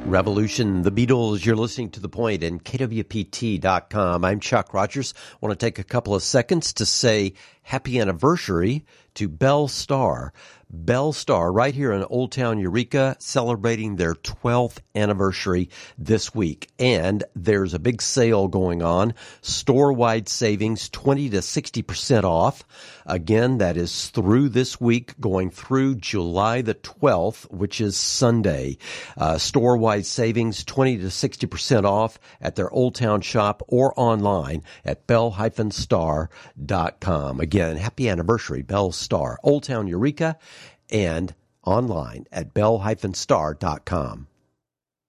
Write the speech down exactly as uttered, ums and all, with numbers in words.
Revolution, the Beatles, you're listening to The Point and K W P T dot com. I'm Chuck Rogers. I want to take a couple of seconds to say happy anniversary to Bell Star. Bell Star, right here in Old Town Eureka, celebrating their twelfth anniversary this week. And there's a big sale going on, store-wide savings, twenty to sixty percent off. Again, that is through this week, going through July the twelfth, which is Sunday. Uh, store-wide savings, twenty to sixty percent off at their Old Town shop or online at bell dash star dot com. Again, happy anniversary, Bell Star, Old Town Eureka, and online at bell dash star dot com.